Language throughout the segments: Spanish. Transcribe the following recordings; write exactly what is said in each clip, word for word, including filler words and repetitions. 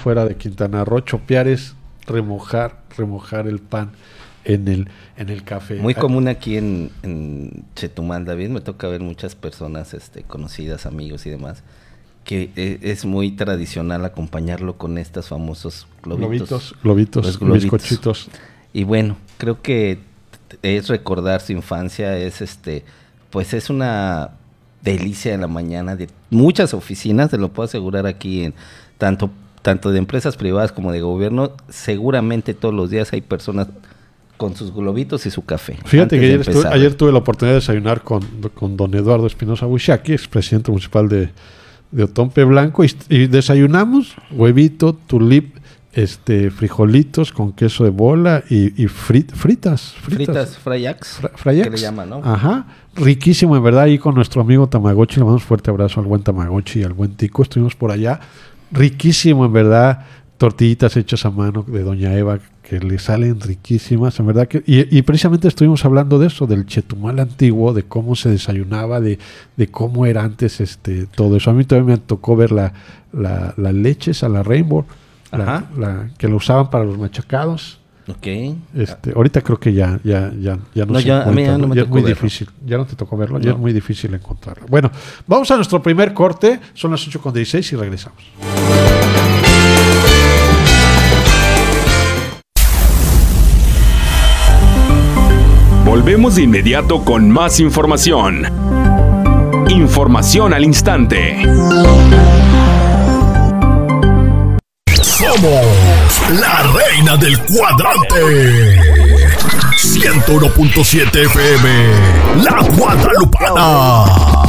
fuera de Quintana Roo, chopear es remojar, remojar el pan en el en el café. Muy común aquí en, en Chetumal, David, me toca ver muchas personas este, conocidas, amigos y demás, que eh, es muy tradicional acompañarlo con estos famosos globitos. Globitos, globitos, bizcochitos. Y bueno, creo que es recordar su infancia, es este, pues es una delicia en la mañana de muchas oficinas, te lo puedo asegurar aquí, en tanto, tanto de empresas privadas como de gobierno, seguramente todos los días hay personas con sus globitos y su café. Fíjate que ayer, estuve, ayer tuve la oportunidad de desayunar con, con don Eduardo Espinosa Bushaki, expresidente municipal de, de Otompe Blanco, y, y desayunamos huevito, tulip, este, frijolitos con queso de bola y, y frit, fritas. Fritas, frayax, fra, frayax. Que le llaman, ¿no? Ajá, riquísimo, en verdad, ahí con nuestro amigo Tamagotchi, le mandamos un fuerte abrazo al buen Tamagotchi y al buen Tico, estuvimos por allá, riquísimo, en verdad, tortillitas hechas a mano de doña Eva, que le salen riquísimas, en verdad que y, y precisamente estuvimos hablando de eso, del Chetumal antiguo, de cómo se desayunaba, de, de cómo era antes este todo eso. A mí también me tocó ver la, la, la leches a la Rainbow, la, la, que lo usaban para los machacados. Okay. Este, ahorita creo que ya ya ya ya no, no se ya, a mí ya, no me ya es muy verlo. difícil. Ya no te tocó verlo, no. Ya es muy difícil encontrarlo. Bueno, vamos a nuestro primer corte, son las ocho con dieciséis y regresamos. Volvemos de inmediato con más información. Información al instante. Somos la reina del cuadrante. ciento uno punto siete F M, La Guadalupana.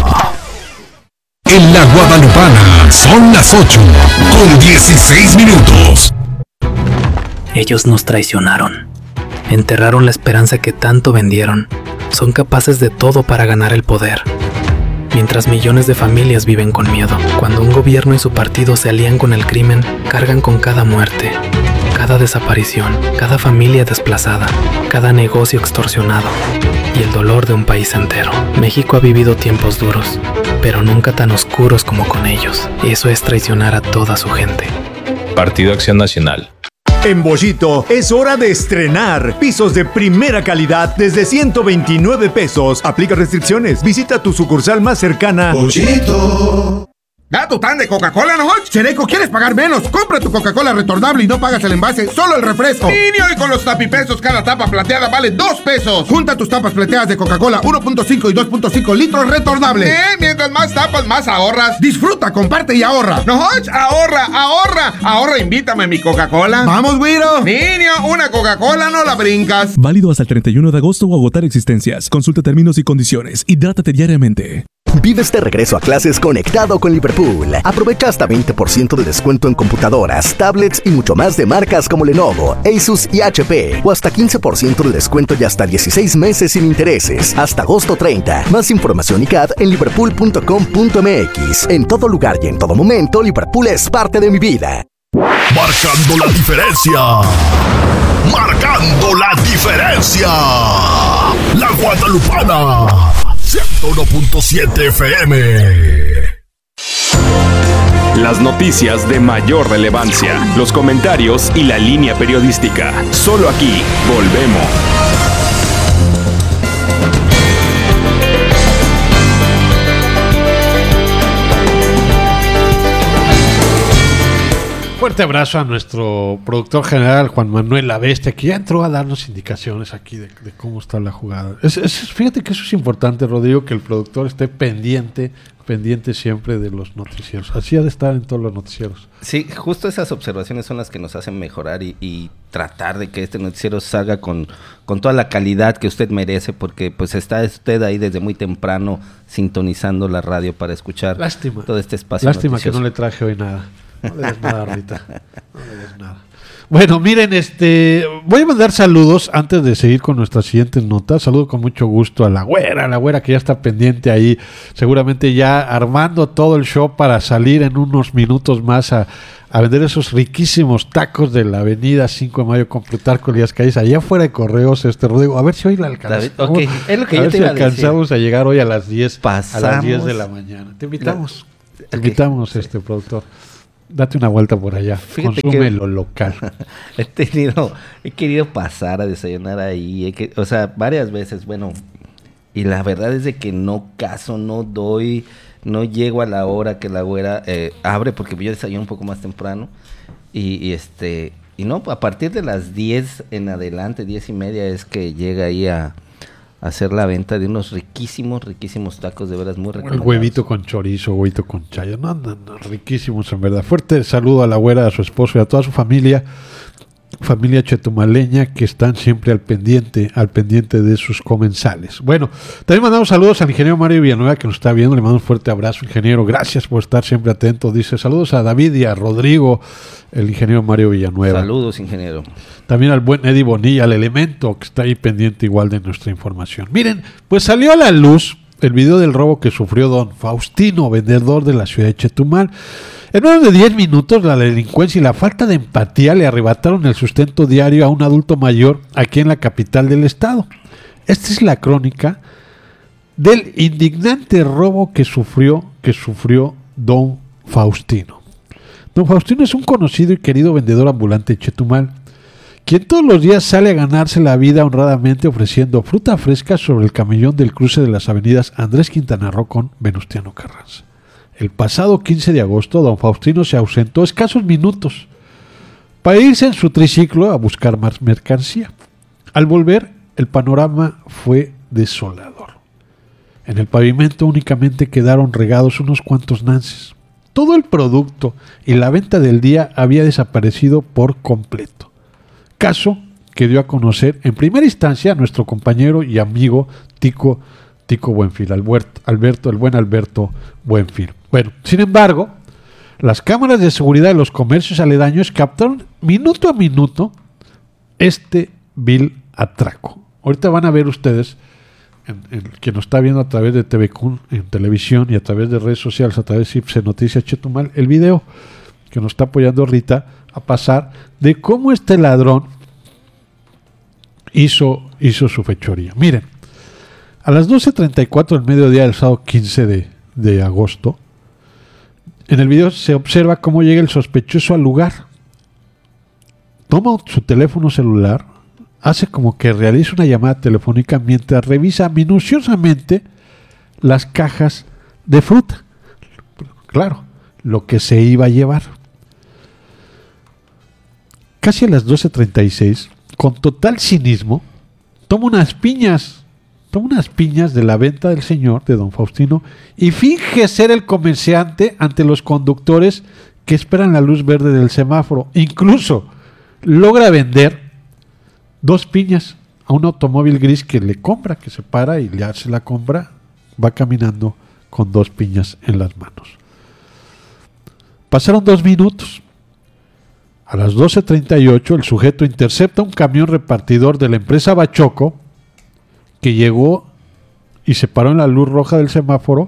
En La Guadalupana son las ocho con dieciséis minutos. Ellos nos traicionaron. Enterraron la esperanza que tanto vendieron. Son capaces de todo para ganar el poder. Mientras millones de familias viven con miedo. Cuando un gobierno y su partido se alían con el crimen, cargan con cada muerte, cada desaparición, cada familia desplazada, cada negocio extorsionado y el dolor de un país entero. México ha vivido tiempos duros, pero nunca tan oscuros como con ellos. Eso es traicionar a toda su gente. Partido Acción Nacional. En Bollito es hora de estrenar pisos de primera calidad desde ciento veintinueve pesos. Aplica restricciones. Visita tu sucursal más cercana. Bollito. Da tu tan de Coca-Cola, ¿no? Chereco, ¿quieres pagar menos? Compra tu Coca-Cola retornable y no pagas el envase, solo el refresco. Niño, y con los tapipesos cada tapa plateada vale dos pesos. Junta tus tapas plateadas de Coca-Cola uno punto cinco y dos punto cinco litros retornables. Eh, mientras más tapas, más ahorras. Disfruta, comparte y ahorra. No, ahorra, ahorra. Ahorra, invítame a mi Coca-Cola. Vamos, güiro. Niño, una Coca-Cola no la brincas. Válido hasta el treinta y uno de agosto o agotar existencias. Consulta términos y condiciones. Hidrátate diariamente. Vives de regreso a clases conectado con Liverpool. Aprovecha hasta veinte por ciento de descuento en computadoras, tablets y mucho más de marcas como Lenovo, Asus y H P. O hasta quince por ciento de descuento y hasta dieciséis meses sin intereses. Hasta agosto treinta. Más información y C A D en liverpool punto com punto m x. En todo lugar y en todo momento, Liverpool es parte de mi vida. Marcando la diferencia. Marcando la diferencia. La Guadalupana. ciento uno punto siete F M. Las noticias de mayor relevancia, los comentarios y la línea periodística. Solo aquí volvemos. Fuerte abrazo a nuestro productor general, Juan Manuel La Bestia, que ya entró a darnos indicaciones aquí de, de cómo está la jugada. Es, es, fíjate que eso es importante, Rodrigo, que el productor esté pendiente, pendiente siempre de los noticieros. Así ha de estar en todos los noticieros. Sí, justo esas observaciones son las que nos hacen mejorar y, y tratar de que este noticiero salga con, con toda la calidad que usted merece, porque pues está usted ahí desde muy temprano sintonizando la radio para escuchar Lástima. todo este espacio Lástima noticioso. Que no le traje hoy nada. No le des nada, Rita. No le des nada. Bueno, miren, este, voy a mandar saludos antes de seguir con nuestras siguientes notas. Saludo con mucho gusto a la güera, la güera que ya está pendiente ahí, seguramente ya armando todo el show para salir en unos minutos más a, a vender esos riquísimos tacos de la avenida cinco de mayo con Plutarco Elías Calles, allá afuera de Correos, este Rodrigo. A ver si hoy la alcanzamos. David, okay. Es lo que a yo ver te si iba a alcanzamos decir. a llegar hoy a las diez, Pasamos. a las diez de la mañana. Te invitamos, No. te invitamos, okay. este productor. date una vuelta por allá. Fíjate Consume que lo local. he tenido, he querido pasar a desayunar ahí, he que, o sea, varias veces, bueno, y la verdad es de que no caso, no doy, no llego a la hora que la güera eh, abre, porque yo desayuno un poco más temprano, y, y este, y no, a partir de las diez en adelante, diez y media es que llega ahí a hacer la venta de unos riquísimos, riquísimos tacos, de veras muy El recomendados. huevito con chorizo, huevito con chayo. No, no, no, riquísimos en verdad. Fuerte saludo a la güera, a su esposo y a toda su familia, familia chetumaleña, que están siempre al pendiente, al pendiente de sus comensales. Bueno, también mandamos saludos al ingeniero Mario Villanueva, que nos está viendo. Le mando un fuerte abrazo, ingeniero. Gracias por estar siempre atento. Dice saludos a David y a Rodrigo, el ingeniero Mario Villanueva. Saludos, ingeniero. También al buen Eddie Bonilla, al Elemento, que está ahí pendiente igual de nuestra información. Miren, pues salió a la luz el video del robo que sufrió don Faustino, vendedor de la ciudad de Chetumal. En menos de diez minutos, la delincuencia y la falta de empatía le arrebataron el sustento diario a un adulto mayor aquí en la capital del estado. Esta es la crónica del indignante robo que sufrió, que sufrió don Faustino. Don Faustino es un conocido y querido vendedor ambulante de Chetumal, quien todos los días sale a ganarse la vida honradamente ofreciendo fruta fresca sobre el camellón del cruce de las avenidas Andrés Quintana Roo con Venustiano Carranza. El pasado quince de agosto, don Faustino se ausentó escasos minutos para irse en su triciclo a buscar más mercancía. Al volver, el panorama fue desolador. En el pavimento únicamente quedaron regados unos cuantos nances. Todo el producto y la venta del día había desaparecido por completo. Caso que dio a conocer en primera instancia a nuestro compañero y amigo Tico, Tico Buenfil, Alberto, Alberto, el buen Alberto Buenfil. Bueno, sin embargo, las cámaras de seguridad de los comercios aledaños captaron minuto a minuto este vil atraco. Ahorita van a ver ustedes, en, en, quien nos está viendo a través de T V C U N en televisión y a través de redes sociales, a través de I P S E Noticias Chetumal, el video que nos está apoyando Rita a pasar de cómo este ladrón hizo, hizo su fechoría. Miren, a las doce treinta y cuatro del mediodía del sábado quince de agosto, en el video se observa cómo llega el sospechoso al lugar. Toma su teléfono celular, hace como que realiza una llamada telefónica mientras revisa minuciosamente las cajas de fruta. Claro, lo que se iba a llevar. Casi a las doce treinta y seis, con total cinismo, toma unas piñas, toma unas piñas de la venta del señor, de don Faustino, y finge ser el comerciante ante los conductores que esperan la luz verde del semáforo. Incluso logra vender dos piñas a un automóvil gris que le compra, que se para y le hace la compra, va caminando con dos piñas en las manos. Pasaron dos minutos. A las doce treinta y ocho el sujeto intercepta un camión repartidor de la empresa Bachoco que llegó y se paró en la luz roja del semáforo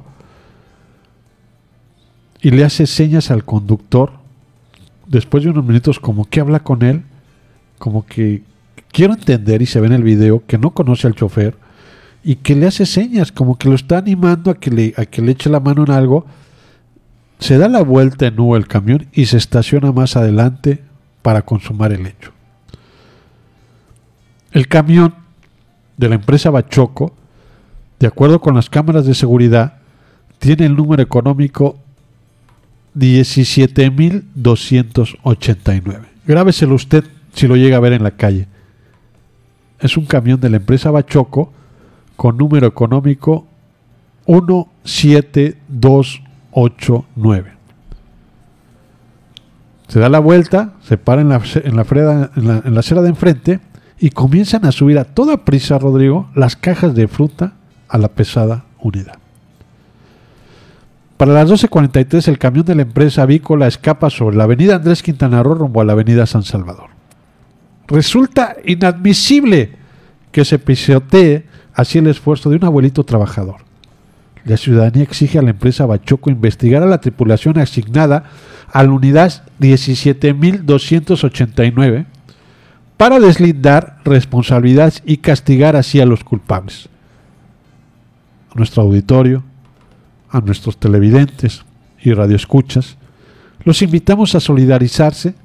y le hace señas al conductor después de unos minutos, como que habla con él, como que quiero entender, y se ve en el video que no conoce al chofer y que le hace señas, como que lo está animando a que le, a que le eche la mano en algo. Se da la vuelta en U el camión y se estaciona más adelante para consumar el hecho. El camión de la empresa Bachoco, de acuerdo con las cámaras de seguridad, tiene el número económico diecisiete mil doscientos ochenta y nueve. Grábeselo usted si lo llega a ver en la calle. Es un camión de la empresa Bachoco con número económico uno siete dos ocho nueve. Se da la vuelta, se para en la, en la, freda, en la, en la acera de enfrente y comienzan a subir a toda prisa, Rodrigo, las cajas de fruta a la pesada unidad. Para las doce cuarenta y tres el camión de la empresa avícola escapa sobre la avenida Andrés Quintana Roo rumbo a la avenida San Salvador. Resulta inadmisible que se pisotee así el esfuerzo de un abuelito trabajador. La ciudadanía exige a la empresa Bachoco investigar a la tripulación asignada a la unidad diecisiete mil doscientos ochenta y nueve para deslindar responsabilidades y castigar así a los culpables. A nuestro auditorio, a nuestros televidentes y radioescuchas, Los invitamos a solidarizarse.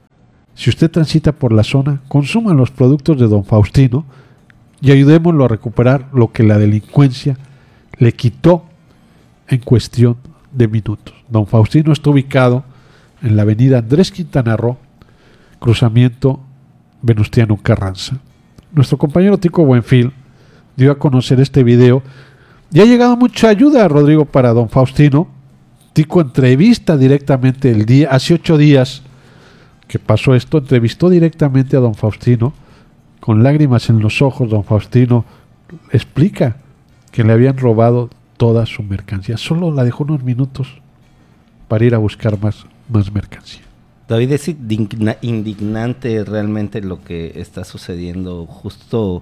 Si usted transita por la zona, consuma los productos de don Faustino y ayudémoslo a recuperar lo que la delincuencia le quitó en cuestión de minutos. Don Faustino está ubicado en la avenida Andrés Quintana Roo, cruzamiento Venustiano Carranza. Nuestro compañero Tico Buenfil dio a conocer este video y ha llegado mucha ayuda, Rodrigo, para don Faustino. Tico entrevista directamente el día, hace ocho días que pasó esto, entrevistó directamente a don Faustino, con lágrimas en los ojos. Don Faustino explica que le habían robado toda su mercancía, solo la dejó unos minutos para ir a buscar más, más mercancía. David, es indigna, indignante realmente lo que está sucediendo justo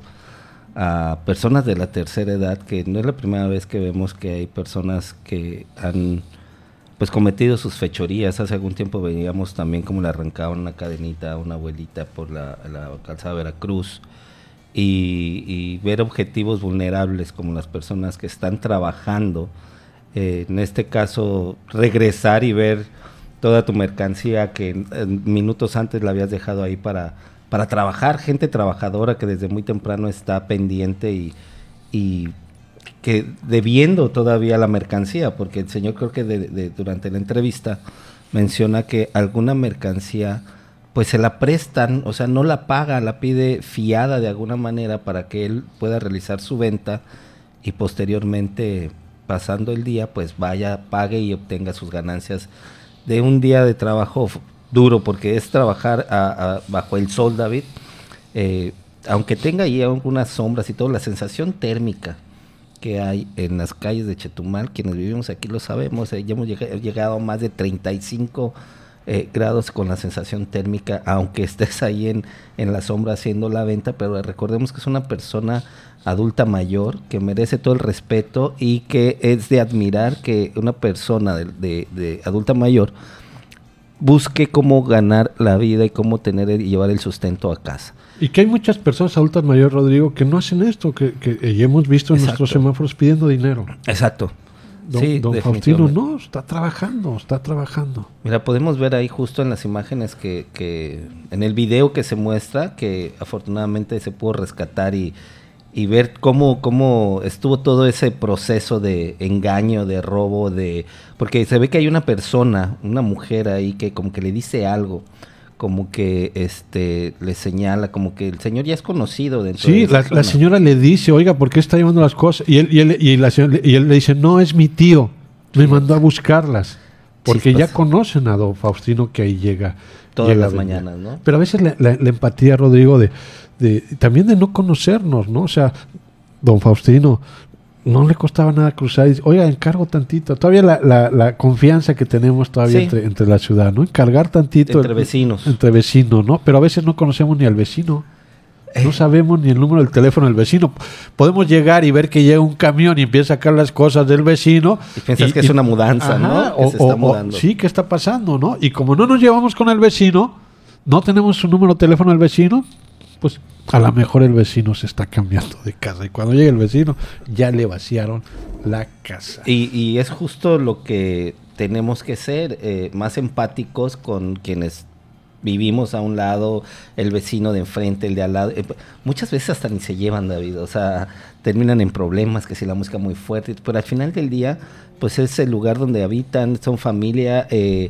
a personas de la tercera edad, que no es la primera vez que vemos que hay personas que han pues cometido sus fechorías. Hace algún tiempo veíamos también como le arrancaban una cadenita a una abuelita por la, la calzada de Veracruz, y, y ver objetivos vulnerables como las personas que están trabajando, eh, en este caso regresar y ver toda tu mercancía que en, en minutos antes la habías dejado ahí para, para trabajar, gente trabajadora que desde muy temprano está pendiente y, y que debiendo todavía la mercancía, porque el señor creo que de, de, durante la entrevista menciona que alguna mercancía pues se la prestan, o sea, no la paga, la pide fiada de alguna manera para que él pueda realizar su venta y posteriormente, pasando el día, pues vaya, pague y obtenga sus ganancias de un día de trabajo duro, porque es trabajar a, a, bajo el sol, David, eh, aunque tenga ahí algunas sombras y todo, la sensación térmica que hay en las calles de Chetumal, quienes vivimos aquí lo sabemos, eh, ya hemos llegado, llegado a más de treinta y cinco eh, grados con la sensación térmica, aunque estés ahí en, en la sombra haciendo la venta, pero recordemos que es una persona adulta mayor que merece todo el respeto y que es de admirar que una persona de, de, de adulta mayor busque cómo ganar la vida y cómo tener y llevar el sustento a casa. Y que hay muchas personas adultas mayores, Rodrigo, que no hacen esto, que, que eh, hemos visto en Exacto. nuestros semáforos pidiendo dinero. Exacto. Don, sí, don Faustino no, está trabajando, está trabajando. Mira, podemos ver ahí justo en las imágenes que, que en el video que se muestra, que afortunadamente se pudo rescatar y, y ver cómo, cómo estuvo todo ese proceso de engaño, de robo, de porque se ve que hay una persona, una mujer ahí que como que le dice algo, como que este le señala, como que el señor ya es conocido dentro sí, de la, la señora le dice, oiga, ¿por qué está llevando las cosas? Y él, y él, y la señora, y él le dice, no, es mi tío, me sí. mandó a buscarlas. Porque Chispas. ya conocen a don Faustino que ahí llega. Todas llega las mañanas, ¿no? Pero a veces la, la, la empatía, Rodrigo, de, de también de no conocernos, ¿no? O sea, don Faustino no le costaba nada cruzar y dice, oiga, encargo tantito. Todavía la, la, la confianza que tenemos todavía sí. entre, entre la ciudad, ¿no? Encargar tantito. Entre el, vecinos. Entre vecinos, ¿no? Pero a veces no conocemos ni al vecino. Eh. No sabemos ni el número del teléfono del vecino. Podemos llegar y ver que llega un camión y empieza a sacar las cosas del vecino. Y piensas y, que es una mudanza, ajá, ¿no? Que o, se está o, mudando. O, sí, ¿qué está pasando, no? Y como no nos llevamos con el vecino, no tenemos su número de teléfono del vecino, pues a lo mejor el vecino se está cambiando de casa y cuando llega el vecino ya le vaciaron la casa. Y, y es justo lo que tenemos que ser, eh, más empáticos con quienes vivimos a un lado, el vecino de enfrente, el de al lado. Eh, muchas veces hasta ni se llevan, David, o sea, terminan en problemas, que si la música muy fuerte, pero al final del día, pues es el lugar donde habitan, son familia, eh,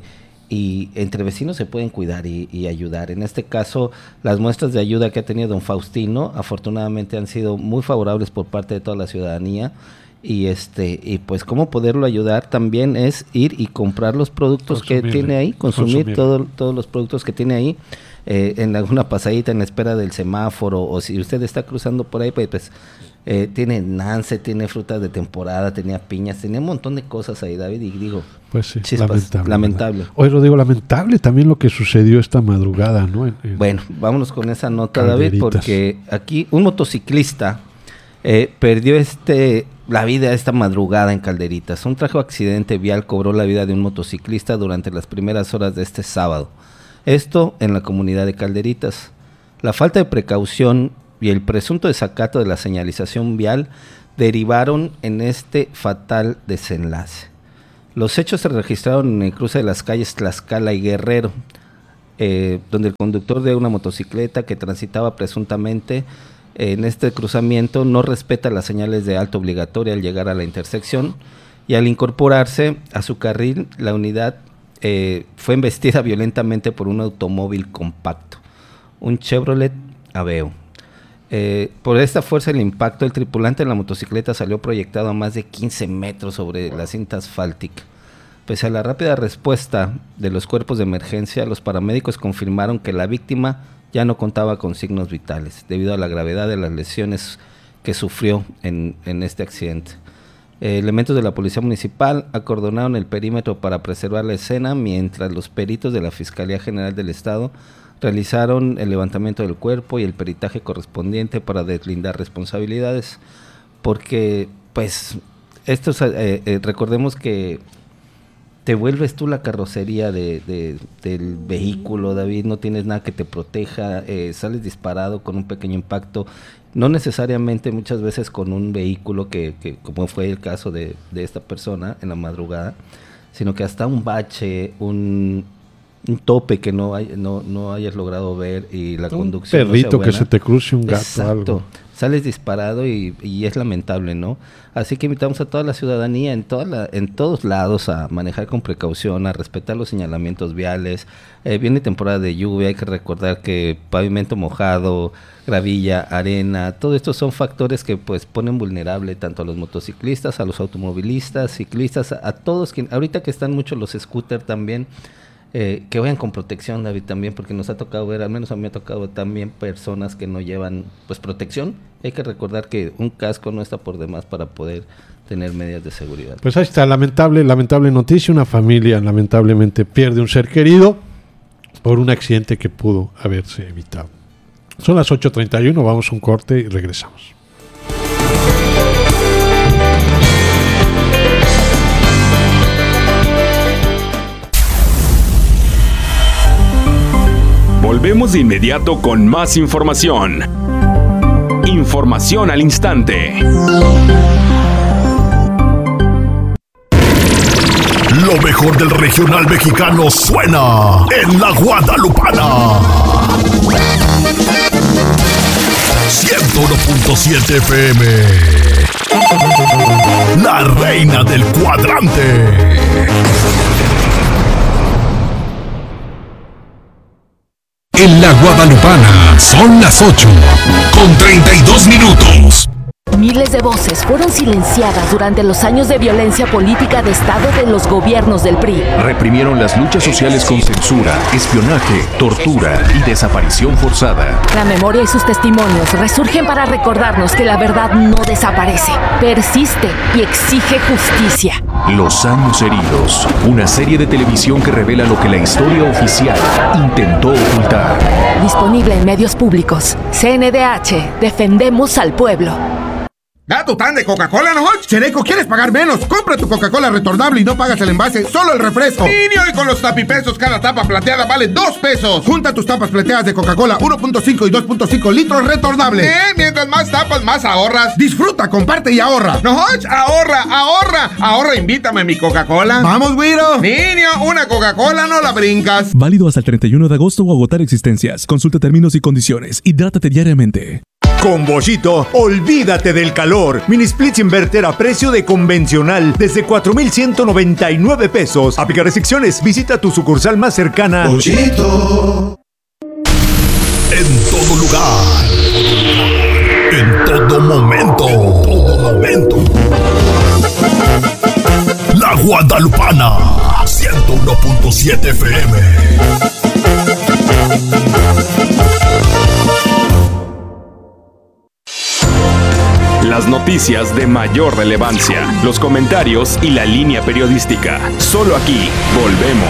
y entre vecinos se pueden cuidar y, y ayudar. En este caso, las muestras de ayuda que ha tenido don Faustino, afortunadamente han sido muy favorables por parte de toda la ciudadanía, y este y pues cómo poderlo ayudar también es ir y comprar los productos consumir, que tiene ahí, consumir, consumir. Todo, todos los productos que tiene ahí, eh, en alguna pasadita en espera del semáforo, o si usted está cruzando por ahí, pues, pues Eh, tiene nance, tiene frutas de temporada, tenía piñas, tenía un montón de cosas ahí, David, y digo, pues sí, chispas, lamentable. lamentable. Hoy lo digo, lamentable también lo que sucedió esta madrugada, ¿no? En, en bueno, vámonos con esa nota, David, porque aquí un motociclista eh, perdió este la vida esta madrugada en Calderitas. Un trágico accidente vial cobró la vida de un motociclista durante las primeras horas de este sábado. Esto en la comunidad de Calderitas. La falta de precaución y el presunto desacato de la señalización vial derivaron en este fatal desenlace. Los hechos se registraron en el cruce de las calles Tlaxcala y Guerrero, eh, donde el conductor de una motocicleta que transitaba presuntamente en este cruzamiento no respeta las señales de alto obligatoria al llegar a la intersección, y al incorporarse a su carril, la unidad eh, fue embestida violentamente por un automóvil compacto, un Chevrolet Aveo. Eh, por esta fuerza del impacto, el tripulante de la motocicleta salió proyectado a más de quince metros sobre la cinta asfáltica. Pese a la rápida respuesta de los cuerpos de emergencia, los paramédicos confirmaron que la víctima ya no contaba con signos vitales, debido a la gravedad de las lesiones que sufrió en, en este accidente. Eh, elementos de la Policía Municipal acordonaron el perímetro para preservar la escena, mientras los peritos de la Fiscalía General del Estado realizaron el levantamiento del cuerpo y el peritaje correspondiente para deslindar responsabilidades, porque pues estos eh, eh, recordemos que te vuelves tú la carrocería de, de, del vehículo, David, no tienes nada que te proteja, eh, sales disparado con un pequeño impacto, no necesariamente muchas veces con un vehículo que, que como fue el caso de, de esta persona en la madrugada, sino que hasta un bache, un, un tope que no, hay, no, no hayas logrado ver y la un conducción perrito no sea buena. Que se te cruce un gato. Exacto. Algo. Sales disparado y, y es lamentable, ¿no? Así que invitamos a toda la ciudadanía en, toda la, en todos lados a manejar con precaución, a respetar los señalamientos viales. Eh, viene temporada de lluvia, hay que recordar que pavimento mojado, gravilla, arena, todo esto son factores que pues ponen vulnerable tanto a los motociclistas, a los automovilistas, ciclistas, a, a todos. Quien, ahorita que están muchos los scooters también, Eh, que vayan con protección, David, también, porque nos ha tocado ver, al menos a mí me ha tocado también personas que no llevan pues protección. Hay que recordar que un casco no está por demás para poder tener medidas de seguridad. Pues ahí está, lamentable, lamentable noticia, una familia lamentablemente pierde un ser querido por un accidente que pudo haberse evitado. Son las ocho treinta y uno, vamos a un corte y regresamos. Volvemos de inmediato con más información. Información al instante. Lo mejor del regional mexicano suena en La Guadalupana. ciento uno punto siete F M. La reina del cuadrante. En La Guadalupana son las ocho con treinta y dos minutos. Miles de voces fueron silenciadas durante los años de violencia política de Estado de los gobiernos del P R I. Reprimieron las luchas sociales con censura, espionaje, tortura y desaparición forzada. La memoria y sus testimonios resurgen para recordarnos que la verdad no desaparece, persiste y exige justicia. Los años heridos, una serie de televisión que revela lo que la historia oficial intentó ocultar. Disponible en medios públicos. C N D H, defendemos al pueblo. Da tu tan de Coca-Cola, ¿no? Chereco, ¿quieres pagar menos? Compra tu Coca-Cola retornable y no pagas el envase, solo el refresco. Niño, y con los tapipesos, cada tapa plateada vale dos pesos. Junta tus tapas plateadas de Coca-Cola uno punto cinco y dos punto cinco litros retornables. Eh, mientras más tapas, más ahorras. Disfruta, comparte y ahorra. No, ahorra, ahorra. Ahorra, invítame a mi Coca-Cola. Vamos, güiro. Niño, una Coca-Cola no la brincas. Válido hasta el treinta y uno de agosto o agotar existencias. Consulta términos y condiciones. Hidrátate diariamente. Con Bollito, olvídate del calor. Mini splits inverter a precio de convencional desde cuatro mil ciento noventa y nueve pesos. Aplica restricciones. Visita tu sucursal más cercana. Bollito. En todo lugar. En todo momento. En todo momento. La Guadalupana. ciento uno punto siete F M. Las noticias de mayor relevancia, los comentarios y la línea periodística. Solo aquí volvemos.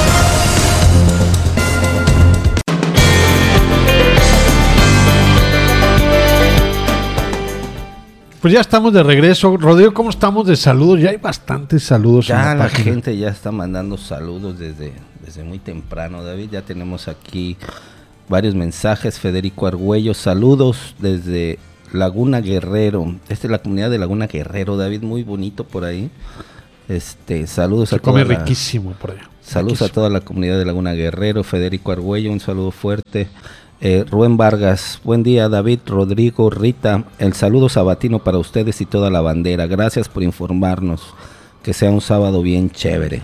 Pues ya estamos de regreso. Rodrigo, ¿cómo estamos de saludos? Ya hay bastantes saludos. Ya en la, la página. gente ya está mandando saludos desde, desde muy temprano, David. Ya tenemos aquí varios mensajes. Federico Argüello, saludos desde Laguna Guerrero. Esta es la comunidad de Laguna Guerrero, David, muy bonito por ahí. Este, saludos Se a come toda la- riquísimo por allá. Saludos Riquísimo. a toda la comunidad de Laguna Guerrero, Federico Argüello, un saludo fuerte. Eh, Rubén Vargas, buen día David, Rodrigo, Rita, el saludo sabatino para ustedes y toda la bandera. Gracias por informarnos. Que sea un sábado bien chévere.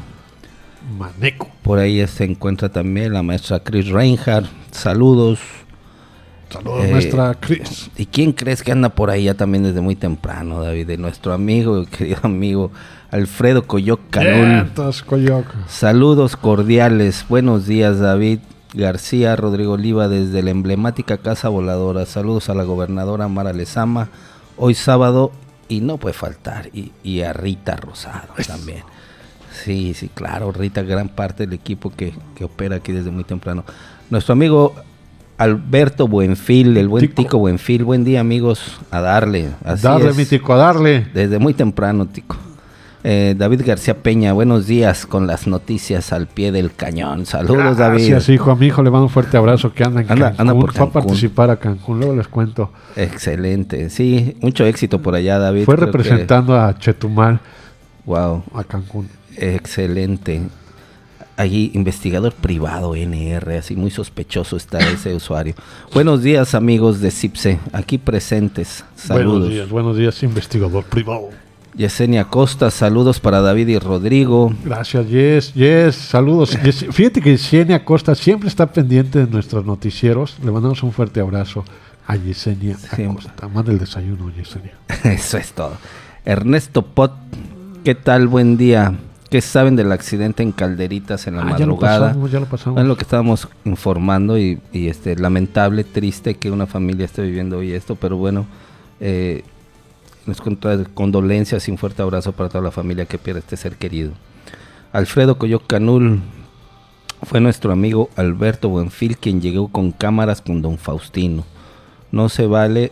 Maneco. Por ahí se encuentra también la maestra Chris Reinhardt. Saludos. Saludos, Eh, maestra Chris. ¿Y quién crees que anda por ahí ya también desde muy temprano, David? De nuestro amigo, querido amigo Alfredo Coyoc Canul. Vientos, Coyoc. Saludos cordiales. Buenos días, David García, Rodrigo Oliva, desde la emblemática Casa Voladora. Saludos a la gobernadora Mara Lezama. Hoy sábado, y no puede faltar, y, y a Rita Rosado también. Sí, sí, claro, Rita, gran parte del equipo que, que opera aquí desde muy temprano. Nuestro amigo Alberto Buenfil, el buen Tico, Tico Buenfil. Buen día, amigos, a darle. Así darle, es. mi Tico, a darle. Desde muy temprano, Tico. Eh, David García Peña, buenos días con las noticias al pie del cañón. Saludos, David. Gracias, hijo. A mi hijo le mando un fuerte abrazo que anda en Anda- Cancún. anda por Fue a Cancún. participar a Cancún, luego les cuento. Excelente, sí, mucho éxito por allá, David. Fue Creo representando a Chetumal. Wow. A Cancún. Excelente. Allí, investigador privado N R, así muy sospechoso está ese usuario. Buenos días, amigos de CIPSE, aquí presentes. Saludos. Buenos días, buenos días, investigador privado. Yesenia Costa, saludos para David y Rodrigo. Gracias, Yes, Yes, saludos. Yes, fíjate que Yesenia Costa siempre está pendiente de nuestros noticieros. Le mandamos un fuerte abrazo a Yesenia Acosta. Manda el desayuno, Yesenia. Eso es todo. Ernesto Pot, ¿qué tal? Buen día. ¿Qué saben del accidente en Calderitas en la Ah, ya lo madrugada? pasamos, ya lo pasamos. Es lo que estábamos informando y, y este lamentable, triste que una familia esté viviendo hoy esto, pero bueno, eh, nos contra- condolencias y un fuerte abrazo para toda la familia que pierde este ser querido. Alfredo Coyoc Canul, fue nuestro amigo Alberto Buenfil quien llegó con cámaras con don Faustino. No se vale,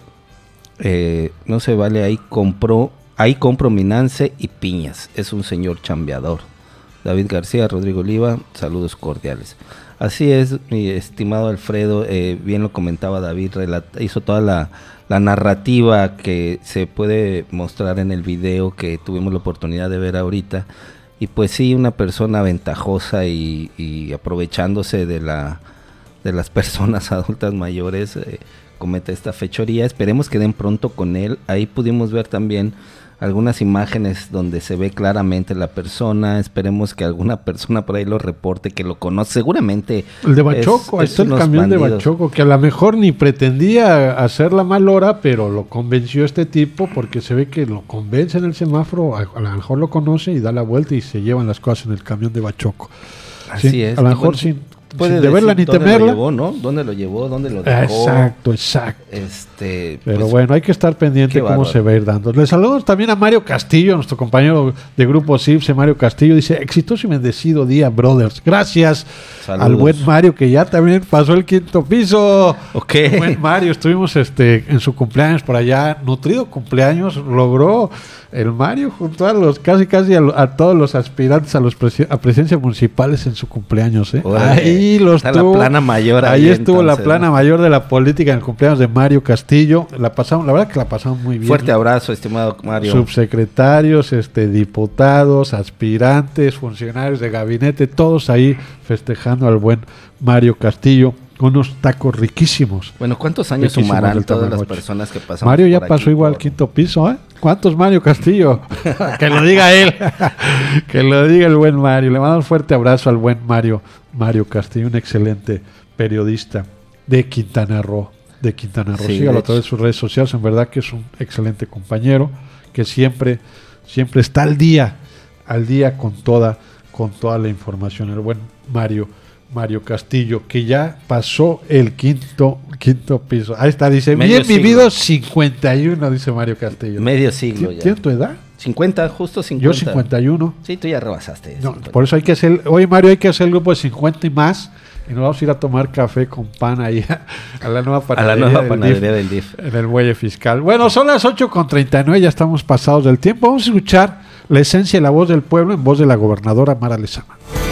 eh, no se vale, ahí compró, ahí compro Minance y piñas, es un señor chambeador. David García, Rodrigo Oliva, saludos cordiales. Así es, mi estimado Alfredo, eh, bien lo comentaba David, relata, hizo toda la, la narrativa que se puede mostrar en el video que tuvimos la oportunidad de ver ahorita. Y pues sí, una persona ventajosa y, y aprovechándose de la de las personas adultas mayores, eh, comete esta fechoría. Esperemos que den pronto con él. Ahí pudimos ver también algunas imágenes donde se ve claramente la persona. Esperemos que alguna persona por ahí lo reporte, que lo conoce. Seguramente El de Bachoco, ahí es- es está el unos camión de bandidos. Bachoco, que a lo mejor ni pretendía hacer la mal hora, pero lo convenció este tipo porque se ve que lo convence en el semáforo, a, a lo mejor lo conoce y da la vuelta y se llevan las cosas en el camión de Bachoco. Así Sí, es. A lo Y mejor bueno, sin, puede sin deberla ni decir dónde temerla. lo llevó, ¿no? ¿Dónde lo llevó? ¿Dónde lo dejó? Exacto, exacto. Este, Pero pues, bueno, hay que estar pendiente qué cómo bárbaro. se va a ir dando. Le saludo también a Mario Castillo, nuestro compañero de Grupo CIPSE, Mario Castillo. Dice, exitoso y bendecido día, brothers. Gracias Saludos. al buen Mario, que ya también pasó el quinto piso. Ok. El buen Mario, estuvimos este, en su cumpleaños por allá. Nutrido cumpleaños, logró el Mario junto a los casi casi a, lo- a todos los aspirantes a los presi- a presidencias municipales en su cumpleaños. ¿eh? Órale. Ahí los Está la tuvo. plana mayor Ahí ahí, estuvo la entonces, plana ¿no? mayor de la política en el cumpleaños de Mario Castillo. La pasamos, la verdad que la pasamos muy bien. Fuerte abrazo, estimado Mario. Subsecretarios, este, diputados, aspirantes, funcionarios de gabinete, todos ahí festejando al buen Mario Castillo. Unos tacos riquísimos. Bueno, ¿cuántos años Riquísimos sumarán del todas las Tamagotchi. personas que pasan? Mario ya por pasó aquí igual al por- quinto piso, ¿eh? ¿Cuántos Mario Castillo? Que lo diga él. Que lo diga el buen Mario. Le mando un fuerte abrazo al buen Mario, Mario Castillo, un excelente periodista de Quintana Roo. De Quintana Roo. Sí, Sígalo de a través de sus redes sociales. En verdad que es un excelente compañero que siempre, siempre está al día, al día con toda, con toda la información. El buen Mario. Mario Castillo, que ya pasó el quinto quinto piso. Ahí está, dice, Medio bien siglo. vivido cincuenta y uno, dice Mario Castillo. Medio siglo ya. ¿Tienes tu edad? cincuenta, justo cincuenta. Yo cincuenta y uno. Sí, tú ya rebasaste. No, cincuenta. por eso hay que hacer, oye Mario, hay que hacer el grupo de cincuenta y más y nos vamos a ir a tomar café con pan ahí a, a la nueva A panadería, la nueva del panadería D I F, del D I F. en el muelle fiscal. Bueno, son las ocho con treinta y nueve, ya estamos pasados del tiempo. Vamos a escuchar la esencia y la voz del pueblo en voz de la gobernadora Mara Lezama.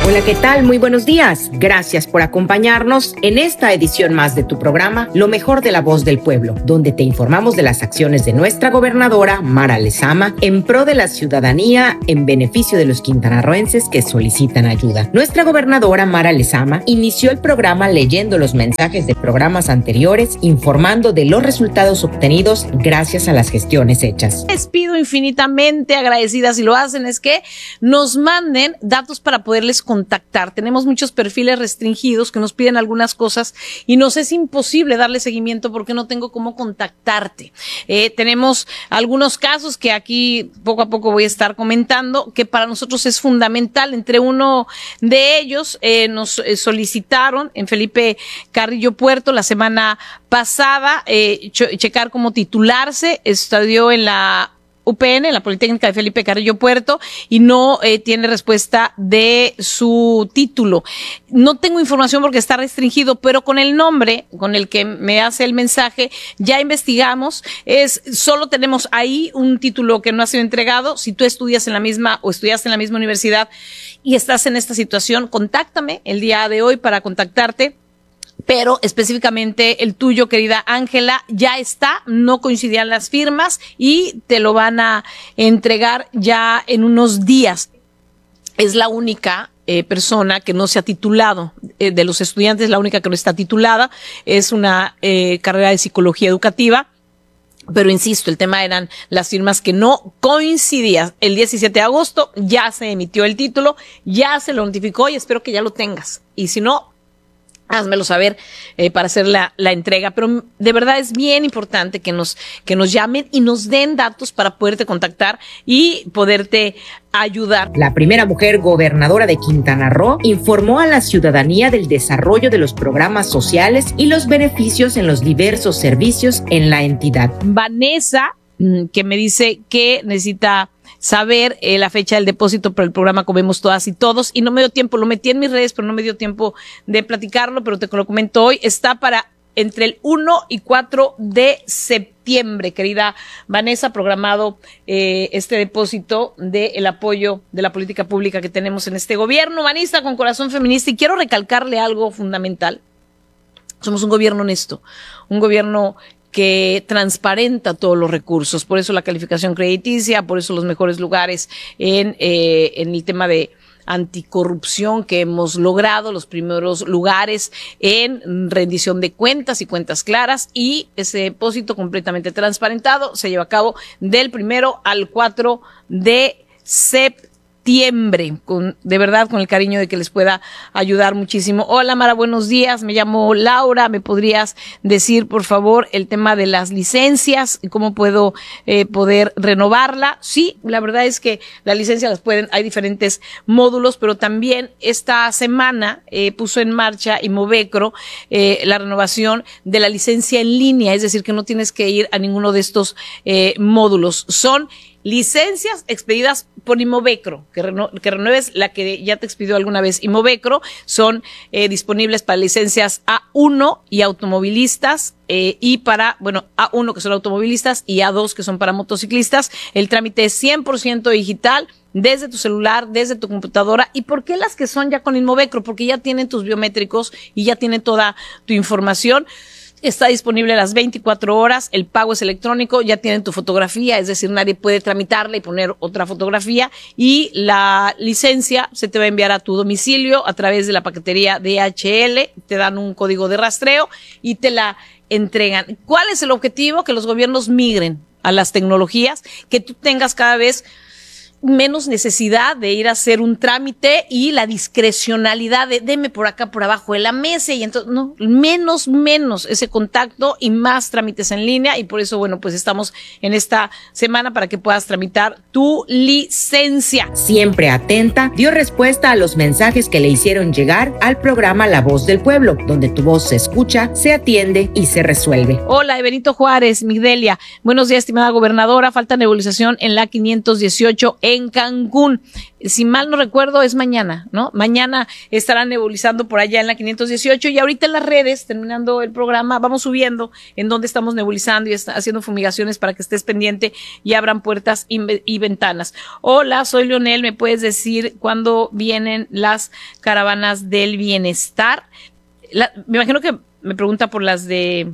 Hola, ¿qué tal? Muy buenos días. Gracias por acompañarnos en esta edición más de tu programa Lo mejor de la voz del pueblo, donde te informamos de las acciones de nuestra gobernadora Mara Lezama en pro de la ciudadanía en beneficio de los quintanarroenses que solicitan ayuda. Nuestra gobernadora Mara Lezama inició el programa leyendo los mensajes de programas anteriores, informando de los resultados obtenidos gracias a las gestiones hechas. Les pido infinitamente agradecida, si lo hacen, es que nos manden datos para poderles contactar. Tenemos muchos perfiles restringidos que nos piden algunas cosas y nos es imposible darle seguimiento porque no tengo cómo contactarte. Eh, tenemos algunos casos que aquí poco a poco voy a estar comentando que para nosotros es fundamental. Entre uno de ellos eh, nos eh, solicitaron en Felipe Carrillo Puerto la semana pasada eh, ch- checar cómo titularse. Estudió en la U P N, en la Politécnica de Felipe Carrillo Puerto, y no eh, tiene respuesta de su título. No tengo información porque está restringido, pero con el nombre con el que me hace el mensaje ya investigamos. Es solo tenemos ahí un título que no ha sido entregado. Si tú estudias en la misma o estudiaste en la misma universidad y estás en esta situación, contáctame el día de hoy para contactarte. Pero específicamente el tuyo, querida Ángela, ya está, no coincidían las firmas y te lo van a entregar ya en unos días. Es la única eh, persona que no se ha titulado, eh, de los estudiantes, la única que no está titulada. Es una eh, carrera de psicología educativa. Pero insisto, el tema eran las firmas que no coincidían. El diecisiete de agosto ya se emitió el título, ya se lo notificó y espero que ya lo tengas. Y si no, házmelo saber eh, para hacer la, la entrega. Pero de verdad es bien importante que nos, que nos llamen y nos den datos para poderte contactar y poderte ayudar. La primera mujer gobernadora de Quintana Roo informó a la ciudadanía del desarrollo de los programas sociales y los beneficios en los diversos servicios en la entidad. Vanessa, que me dice que necesita saber eh, la fecha del depósito para el programa Comemos Todas y Todos, y no me dio tiempo, lo metí en mis redes, pero no me dio tiempo de platicarlo, pero te lo comento hoy. Está para entre el uno y cuatro de septiembre, querida Vanessa, programado eh, este depósito del apoyo de la política pública que tenemos en este gobierno humanista con corazón feminista. Y quiero recalcarle algo fundamental: somos un gobierno honesto, un gobierno que transparenta todos los recursos, por eso la calificación crediticia, por eso los mejores lugares en, eh, en el tema de anticorrupción que hemos logrado, los primeros lugares en rendición de cuentas y cuentas claras, y ese depósito completamente transparentado se lleva a cabo del primero al cuatro de septiembre. Con, de verdad, con el cariño de que les pueda ayudar muchísimo. Hola Mara, buenos días, me llamo Laura. ¿Me podrías decir por favor el tema de las licencias y cómo puedo eh, poder renovarla? Sí, la verdad es que las licencias las pueden, hay diferentes módulos, pero también esta semana eh, puso en marcha Imovecro eh, la renovación de la licencia en línea, es decir, que no tienes que ir a ninguno de estos eh, módulos. Son licencias expedidas por Imovecro, que, reno, que renueves la que ya te expidió alguna vez Imovecro. Son eh, disponibles para licencias A uno y automovilistas, eh, y para, bueno, A uno que son automovilistas y A dos que son para motociclistas. El trámite es cien por ciento digital, desde tu celular, desde tu computadora. ¿Y por qué las que son ya con Imovecro? Porque ya tienen tus biométricos y ya tienen toda tu información. Está disponible las veinticuatro horas, el pago es electrónico, ya tienen tu fotografía, es decir, nadie puede tramitarla y poner otra fotografía, y la licencia se te va a enviar a tu domicilio a través de la paquetería D H L, te dan un código de rastreo y te la entregan. ¿Cuál es el objetivo? Que los gobiernos migren a las tecnologías, que tú tengas cada vez menos necesidad de ir a hacer un trámite y la discrecionalidad de deme por acá por abajo de la mesa, y entonces no, menos, menos ese contacto y más trámites en línea. Y por eso, bueno, pues estamos en esta semana para que puedas tramitar tu licencia. Siempre atenta, dio respuesta a los mensajes que le hicieron llegar al programa La Voz del Pueblo, donde tu voz se escucha, se atiende y se resuelve. Hola, Benito Juárez, Migdelia. Buenos días, estimada gobernadora. Falta nebulización en la quinientos dieciocho en Cancún. Si mal no recuerdo, es mañana, ¿no? Mañana estarán nebulizando por allá en la quinientos dieciocho y ahorita en las redes, terminando el programa, vamos subiendo en donde estamos nebulizando y está haciendo fumigaciones para que estés pendiente y abran puertas y, y ventanas. Hola, soy Leonel, ¿me puedes decir cuándo vienen las caravanas del bienestar? La, me imagino que me pregunta por las de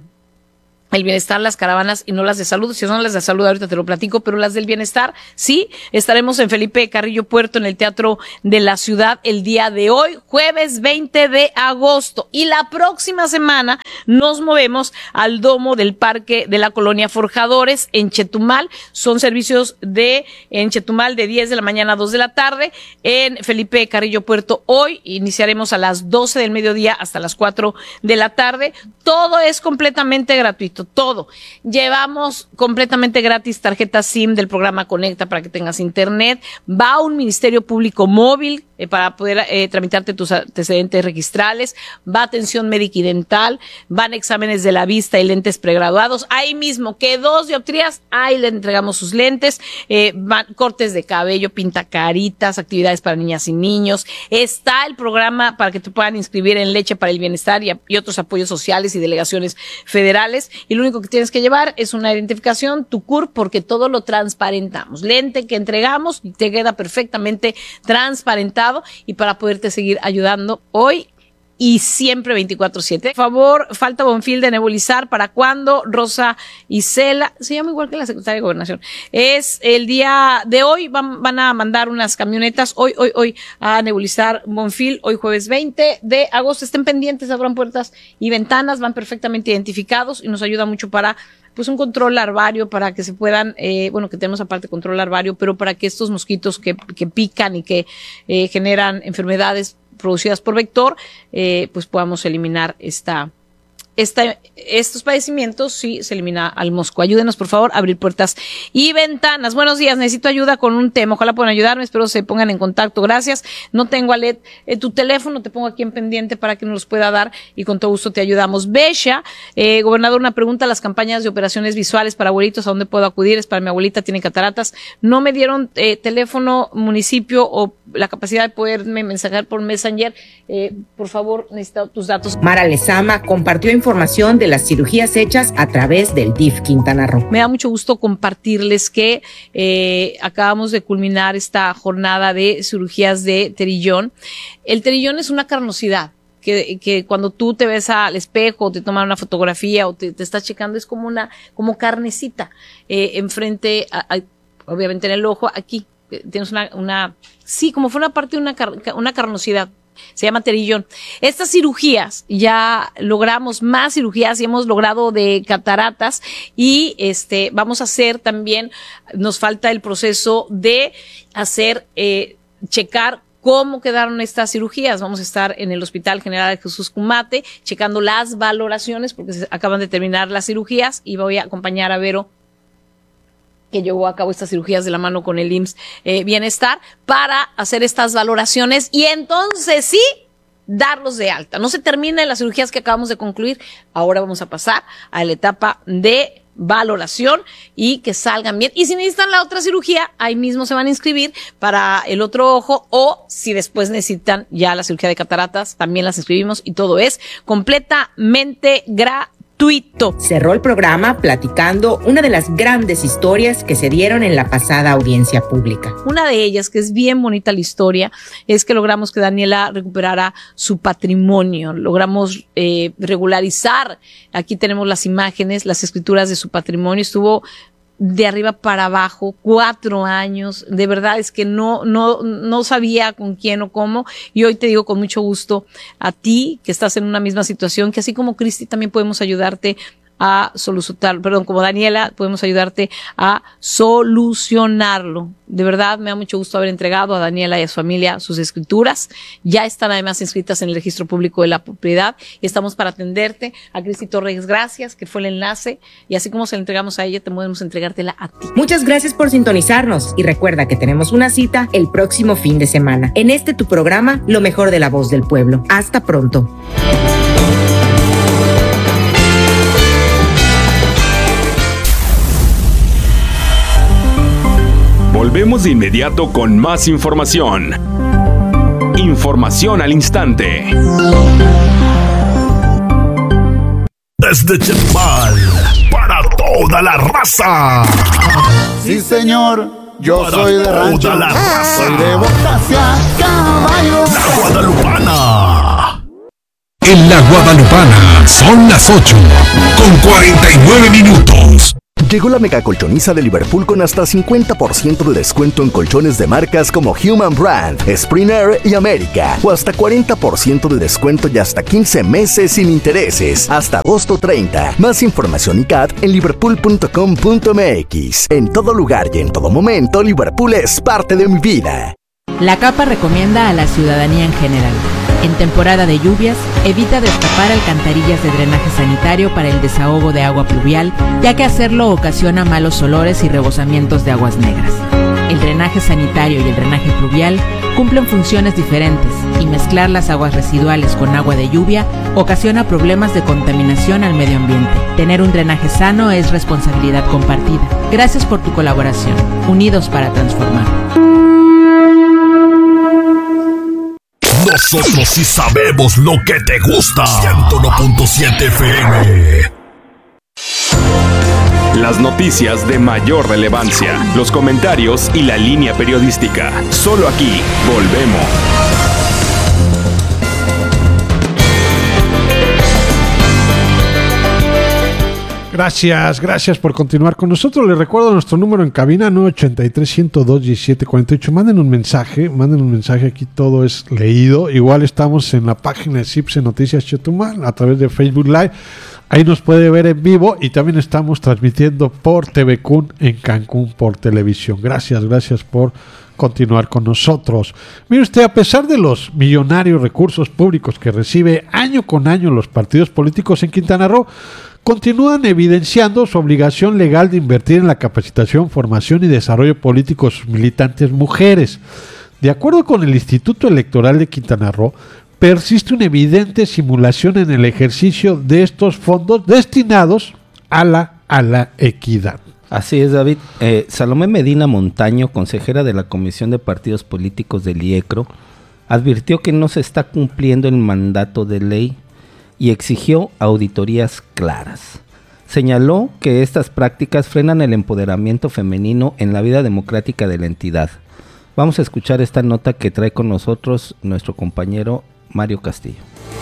el bienestar, las caravanas y no las de salud. Si son las de salud, ahorita te lo platico, pero las del bienestar, sí, estaremos en Felipe Carrillo Puerto, en el Teatro de la Ciudad, el día de hoy, jueves veinte de agosto. Y la próxima semana nos movemos al domo del Parque de la Colonia Forjadores, en Chetumal. Son servicios de, en Chetumal, de diez de la mañana a dos de la tarde. En Felipe Carrillo Puerto, hoy iniciaremos a las doce del mediodía hasta las cuatro de la tarde. Todo es completamente gratuito. Todo. Llevamos completamente gratis tarjeta SIM del programa Conecta para que tengas internet. Va a un ministerio público móvil eh, para poder eh, tramitarte tus antecedentes registrales. Va atención médica y dental. Van exámenes de la vista y lentes pregraduados. Ahí mismo, que dos dioptrías, ahí le entregamos sus lentes. Eh, van cortes de cabello, pintacaritas, actividades para niñas y niños. Está el programa para que te puedan inscribir en Leche para el Bienestar y, y otros apoyos sociales y delegaciones federales. Y lo único que tienes que llevar es una identificación, tu C U R, porque todo lo transparentamos. Lente que entregamos y te queda perfectamente transparentado y para poderte seguir ayudando hoy y siempre veinticuatro siete. Por favor, falta Bonfil de nebulizar. ¿Para cuándo? Rosa Isela, se llama igual que la secretaria de Gobernación. Es el día de hoy, van, van a mandar unas camionetas hoy, hoy, hoy a nebulizar Bonfil, hoy jueves veinte de agosto. Estén pendientes, abran puertas y ventanas, van perfectamente identificados y nos ayuda mucho para pues un control larvario, para que se puedan, eh, bueno, que tenemos aparte control larvario, pero para que estos mosquitos que, que pican y que eh, generan enfermedades producidas por vector, eh, pues podamos eliminar esta, esta, estos padecimientos si se elimina al mosco. Ayúdenos, por favor, a abrir puertas y ventanas. Buenos días, necesito ayuda con un tema. Ojalá puedan ayudarme, espero se pongan en contacto. Gracias. No tengo, Alet, eh, tu teléfono, te pongo aquí en pendiente para que nos los pueda dar y con todo gusto te ayudamos. Besha, eh, gobernador, una pregunta, las campañas de operaciones visuales para abuelitos, ¿a dónde puedo acudir? Es para mi abuelita, tiene cataratas. No me dieron eh, teléfono, municipio o la capacidad de poderme mensajear por Messenger. Eh, por favor, necesito tus datos. Mara Lezama compartió información de las cirugías hechas a través del D I F Quintana Roo. Me da mucho gusto compartirles que eh, acabamos de culminar esta jornada de cirugías de terillón. El terillón es una carnosidad. Que, que cuando tú te ves al espejo, te toman una fotografía o te, te estás checando, es como una, como carnecita, eh, enfrente, a, a, obviamente en el ojo, aquí, tienes una, una, sí, como fue una parte de una, car, una carnosidad. Se llama terillón. Estas cirugías, ya logramos más cirugías y hemos logrado de cataratas y este, vamos a hacer también, nos falta el proceso de hacer, eh, checar cómo quedaron estas cirugías. Vamos a estar en el Hospital General de Jesús Cumate checando las valoraciones porque se acaban de terminar las cirugías y voy a acompañar a Vero, que llevó a cabo estas cirugías de la mano con el I M S S eh, Bienestar, para hacer estas valoraciones y entonces sí, darlos de alta. No se terminan las cirugías que acabamos de concluir, ahora vamos a pasar a la etapa de valoración y que salgan bien. Y si necesitan la otra cirugía, ahí mismo se van a inscribir para el otro ojo, o si después necesitan ya la cirugía de cataratas, también las inscribimos y todo es completamente gratuito. Cerró el programa platicando una de las grandes historias que se dieron en la pasada audiencia pública. Una de ellas, que es bien bonita la historia, es que logramos que Daniela recuperara su patrimonio, logramos eh, regularizar, aquí tenemos las imágenes, las escrituras de su patrimonio, estuvo de arriba para abajo, cuatro años, de verdad es que no, no, no sabía con quién o cómo, y hoy te digo con mucho gusto a ti, que estás en una misma situación, que así como Cristi también podemos ayudarte a solucionar, perdón, como Daniela, podemos ayudarte a solucionarlo. De verdad, me da mucho gusto haber entregado a Daniela y a su familia sus escrituras. Ya están además inscritas en el registro público de la propiedad y estamos para atenderte. A Cristi Torres, gracias, que fue el enlace, y así como se la entregamos a ella, te podemos entregártela a ti. Muchas gracias por sintonizarnos y recuerda que tenemos una cita el próximo fin de semana en este tu programa, Lo Mejor de la Voz del Pueblo. Hasta pronto. Volvemos Volvemos de inmediato con más información. Información al instante. Desde Chetumal, para toda la raza. Sí, señor, yo para soy de rancho. Toda la raza. Soy de Botasia, caballo. La Guadalupana. En la Guadalupana son las ocho con cuarenta y nueve minutos. Llegó la mega colchoniza de Liverpool con hasta cincuenta por ciento de descuento en colchones de marcas como Human Brand, Springer y América, o hasta cuarenta por ciento de descuento y hasta quince meses sin intereses, hasta agosto treinta. Más información y C A T en liverpool punto com punto m x. En todo lugar y en todo momento, Liverpool es parte de mi vida. La CAPA recomienda a la ciudadanía en general: en temporada de lluvias, evita destapar alcantarillas de drenaje sanitario para el desahogo de agua pluvial, ya que hacerlo ocasiona malos olores y rebosamientos de aguas negras. El drenaje sanitario y el drenaje pluvial cumplen funciones diferentes, y mezclar las aguas residuales con agua de lluvia ocasiona problemas de contaminación al medio ambiente. Tener un drenaje sano es responsabilidad compartida. Gracias por tu colaboración. Unidos para transformar. Nosotros sí sabemos lo que te gusta. ciento uno punto siete F M. Las noticias de mayor relevancia, los comentarios y la línea periodística. Solo aquí volvemos. Gracias, gracias por continuar con nosotros. Les recuerdo nuestro número en cabina, nueve ochenta y tres, ciento dos, diecisiete cuarenta y ocho. Manden un mensaje, manden un mensaje, aquí todo es leído. Igual estamos en la página de CIPSE Noticias Chetumal a través de Facebook Live. Ahí nos puede ver en vivo y también estamos transmitiendo por T V C U N en Cancún por televisión. Gracias, gracias por continuar con nosotros. Mire usted, a pesar de los millonarios recursos públicos que recibe año con año los partidos políticos en Quintana Roo, continúan evidenciando su obligación legal de invertir en la capacitación, formación y desarrollo político de sus militantes mujeres. De acuerdo con el Instituto Electoral de Quintana Roo, persiste una evidente simulación en el ejercicio de estos fondos destinados a la, a la equidad. Así es, David. Eh, Salomé Medina Montaño, consejera de la Comisión de Partidos Políticos del I E C R O, advirtió que no se está cumpliendo el mandato de ley y exigió auditorías claras. Señaló que estas prácticas frenan el empoderamiento femenino en la vida democrática de la entidad. Vamos a escuchar esta nota que trae con nosotros nuestro compañero Mario Castillo.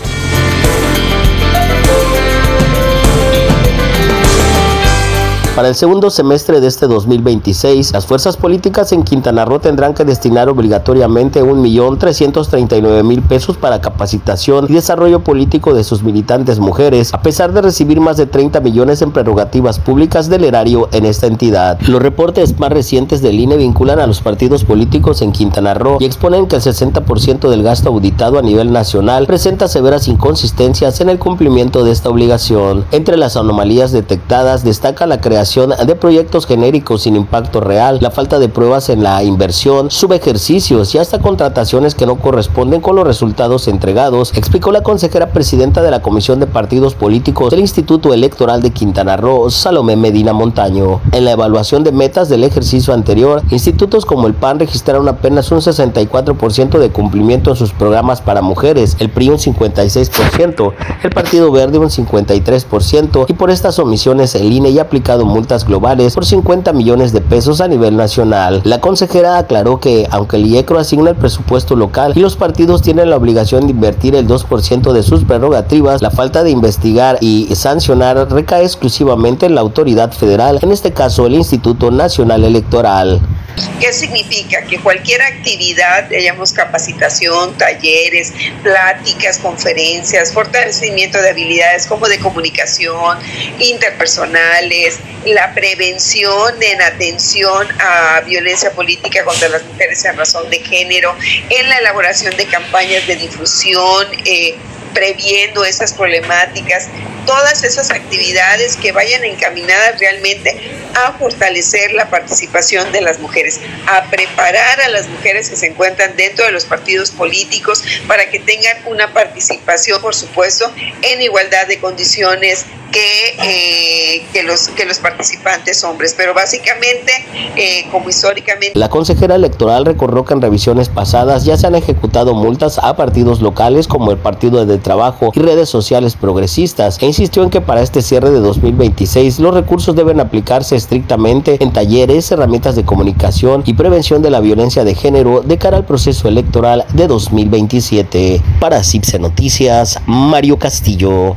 Para el segundo semestre de este dos mil veintiséis, las fuerzas políticas en Quintana Roo tendrán que destinar obligatoriamente un millón trescientos treinta y nueve mil pesos para capacitación y desarrollo político de sus militantes mujeres, a pesar de recibir más de treinta millones en prerrogativas públicas del erario en esta entidad. Los reportes más recientes del I N E vinculan a los partidos políticos en Quintana Roo y exponen que el sesenta por ciento del gasto auditado a nivel nacional presenta severas inconsistencias en el cumplimiento de esta obligación. Entre las anomalías detectadas destaca la creación de proyectos genéricos sin impacto real, la falta de pruebas en la inversión, subejercicios y hasta contrataciones que no corresponden con los resultados entregados, explicó la consejera presidenta de la Comisión de Partidos Políticos del Instituto Electoral de Quintana Roo, Salomé Medina Montaño. En la evaluación de metas del ejercicio anterior, institutos como el P A N registraron apenas un sesenta y cuatro por ciento de cumplimiento en sus programas para mujeres, el P R I un cincuenta y seis por ciento, el Partido Verde un cincuenta y tres por ciento, y por estas omisiones el I N E ya ha aplicado multas globales por cincuenta millones de pesos a nivel nacional. La consejera aclaró que, aunque el I E C R O asigna el presupuesto local y los partidos tienen la obligación de invertir el dos por ciento de sus prerrogativas, la falta de investigar y sancionar recae exclusivamente en la autoridad federal, en este caso el Instituto Nacional Electoral. ¿Qué significa? Que cualquier actividad, digamos capacitación, talleres, pláticas, conferencias, fortalecimiento de habilidades como de comunicación, interpersonales, la prevención en atención a violencia política contra las mujeres en razón de género, en la elaboración de campañas de difusión, eh, previendo esas problemáticas, todas esas actividades que vayan encaminadas realmente a fortalecer la participación de las mujeres, a preparar a las mujeres que se encuentran dentro de los partidos políticos para que tengan una participación, por supuesto, en igualdad de condiciones que, eh, que, los, que los participantes hombres. Pero básicamente, eh, como históricamente... La consejera electoral recordó que en revisiones pasadas ya se han ejecutado multas a partidos locales como el Partido del Trabajo y redes sociales progresistas, e insistió en que para este cierre de dos mil veintiséis los recursos deben aplicarse estrictamente en talleres, herramientas de comunicación y prevención de la violencia de género de cara al proceso electoral de dos mil veintisiete. Para CIPSE Noticias, Mario Castillo.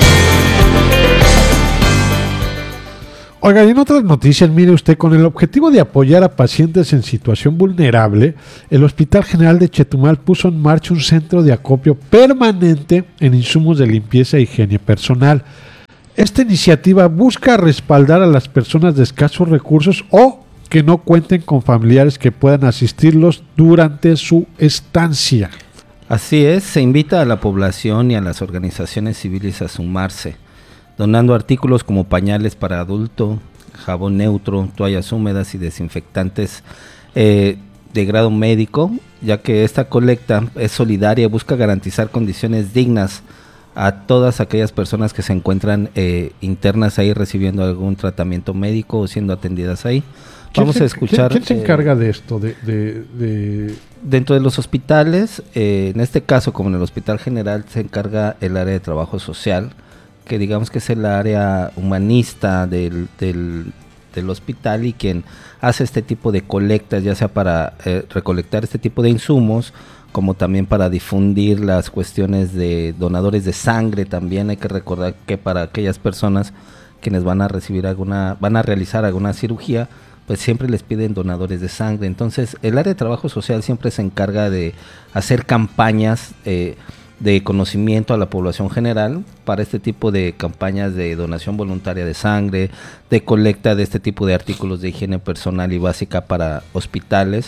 Oiga, y en otras noticias, mire usted, con el objetivo de apoyar a pacientes en situación vulnerable, el Hospital General de Chetumal puso en marcha un centro de acopio permanente en insumos de limpieza e higiene personal. Esta iniciativa busca respaldar a las personas de escasos recursos o que no cuenten con familiares que puedan asistirlos durante su estancia. Así es, se invita a la población y a las organizaciones civiles a sumarse, donando artículos como pañales para adulto, jabón neutro, toallas húmedas y desinfectantes eh, de grado médico, ya que esta colecta es solidaria y busca garantizar condiciones dignas a todas aquellas personas que se encuentran eh, internas ahí recibiendo algún tratamiento médico o siendo atendidas ahí. Vamos se, a escuchar... ¿Quién, quién se encarga eh, de esto? De, de, de... Dentro de los hospitales, eh, en este caso como en el Hospital General, se encarga el área de trabajo social, que digamos que es el área humanista del, del, del hospital y quien hace este tipo de colectas, ya sea para eh, recolectar este tipo de insumos, como también para difundir las cuestiones de donadores de sangre. También hay que recordar que para aquellas personas quienes van a recibir alguna, van a realizar alguna cirugía, pues siempre les piden donadores de sangre. Entonces el área de trabajo social siempre se encarga de hacer campañas eh, de conocimiento a la población general para este tipo de campañas de donación voluntaria de sangre, de colecta de este tipo de artículos de higiene personal y básica para hospitales,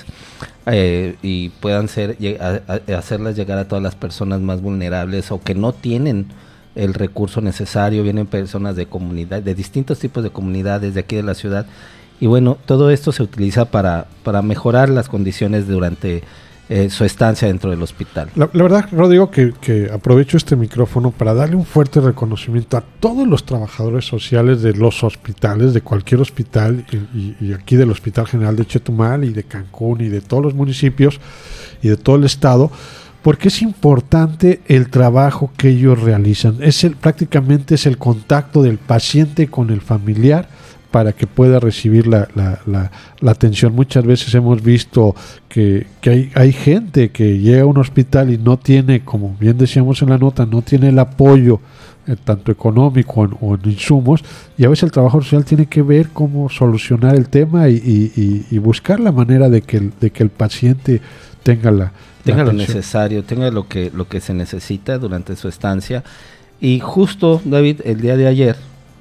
eh, y puedan ser a, a, hacerlas llegar a todas las personas más vulnerables o que no tienen el recurso necesario. Vienen personas de comunidad, de distintos tipos de comunidades de aquí de la ciudad, y bueno, todo esto se utiliza para, para mejorar las condiciones durante Eh, su estancia dentro del hospital. La, la verdad, Rodrigo, que, que aprovecho este micrófono para darle un fuerte reconocimiento a todos los trabajadores sociales de los hospitales, de cualquier hospital, y, y, y aquí del Hospital General de Chetumal y de Cancún y de todos los municipios y de todo el estado, porque es importante el trabajo que ellos realizan. Es el, prácticamente es el contacto del paciente con el familiar para que pueda recibir la, la, la, la atención. Muchas veces hemos visto que, que hay, hay gente que llega a un hospital y no tiene, como bien decíamos en la nota, no tiene el apoyo eh, tanto económico en, o en insumos, y a veces el trabajador social tiene que ver cómo solucionar el tema y, y, y, y buscar la manera de que el, de que el paciente tenga la tenga la lo necesario, tenga lo que, lo que se necesita durante su estancia. Y justo, David, el día de ayer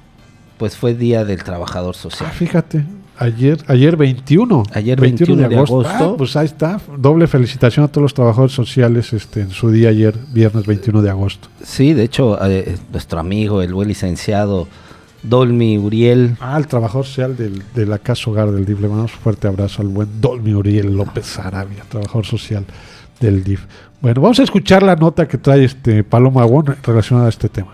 pues fue Día del Trabajador Social. Ah, fíjate, ayer ayer veintiuno. Ayer veintiuno, veintiuno de agosto. De agosto. Ah, pues ahí está. Doble felicitación a todos los trabajadores sociales este, en su día ayer, viernes veintiuno de agosto. Sí, de hecho, eh, nuestro amigo, el buen licenciado Dolmi Uriel. Ah, el trabajador social del, de la Casa Hogar del D I F. Le mandamos un fuerte abrazo al buen Dolmi Uriel López Arabia, trabajador social del D I F. Bueno, vamos a escuchar la nota que trae este Paloma Agón relacionada a este tema.